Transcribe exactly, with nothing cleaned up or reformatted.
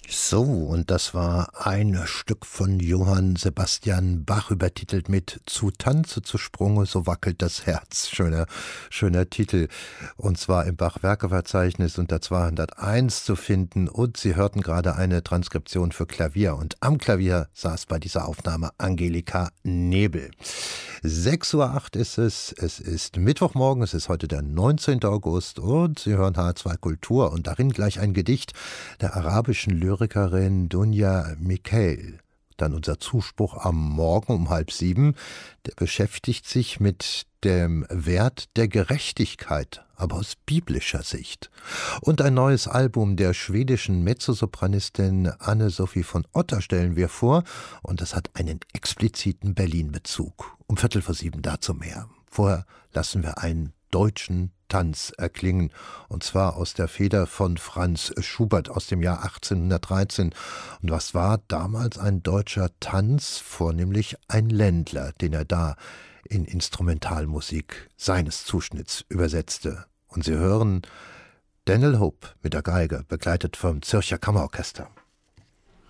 So, und das war ein Stück von Johann Sebastian Bach, übertitelt mit „Zu Tanze, zu Sprunge, so wackelt das Herz". Schöner, schöner Titel. Und zwar im Bach-Werke-Verzeichnis unter zweihunderteins zu finden. Und Sie hörten gerade eine Transkription für Klavier. Und am Klavier saß bei dieser Aufnahme Angelika Nebel. sechs Uhr acht ist es. Es ist Mittwochmorgen. Es ist heute der neunzehnte August. Und Sie hören H zwei Kultur. Und darin gleich ein Gedicht der arabischen Lyrikerin Dunja Michael. Dann unser Zuspruch am Morgen um halb sieben. Der beschäftigt sich mit dem Wert der Gerechtigkeit, aber aus biblischer Sicht. Und ein neues Album der schwedischen Mezzosopranistin Anne-Sophie von Otter stellen wir vor. Und das hat einen expliziten Berlin-Bezug. Um Viertel vor sieben dazu mehr. Vorher lassen wir einen deutschen Tanz erklingen, und zwar aus der Feder von Franz Schubert aus dem Jahr achtzehnhundertdreizehn. Und was war damals ein deutscher Tanz? Vornehmlich ein Ländler, den er da in Instrumentalmusik seines Zuschnitts übersetzte. Und Sie hören Daniel Hope mit der Geige, begleitet vom Zürcher Kammerorchester.